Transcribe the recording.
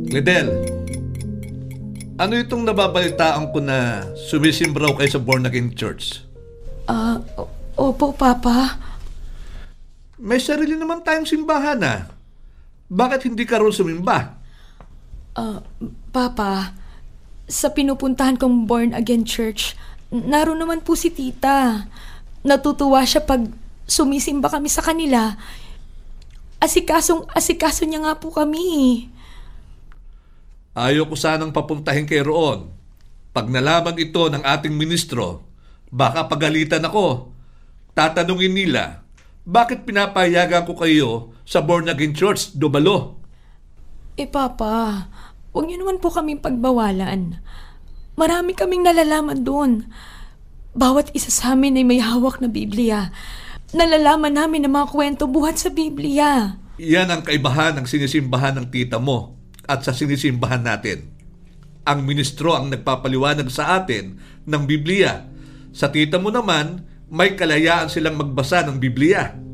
Lidel, ano itong nababalitaan ko na sumisimbraw kayo sa Born Again Church? Opo, Papa. May sarili naman tayong simbahan na. Bakit hindi ka rin sumimba? Papa, sa pinupuntahan kong Born Again Church, naroon naman po si Tita. Natutuwa siya pag sumisimba kami sa kanila. Asikaso niya nga po kami. Ayaw ko sanang papuntahin kayo roon. Pag nalaman ito ng ating ministro, baka pagalitan ako. Tatanungin nila, bakit pinapayagan ko kayo sa Born Again Church, Dobalo? Papa, huwag niyo naman po kaming pagbawalan. Marami kaming nalalaman doon. Bawat isa sa amin ay may hawak na Biblia. Nalalaman namin ang mga kwento buhat sa Biblia. Iyan ang kaibahan ng sinisimbahan ng tita mo at sa sinisimbahan natin. Ang ministro ang nagpapaliwanag sa atin ng Biblia. Sa tita mo naman, may kalayaan silang magbasa ng Biblia.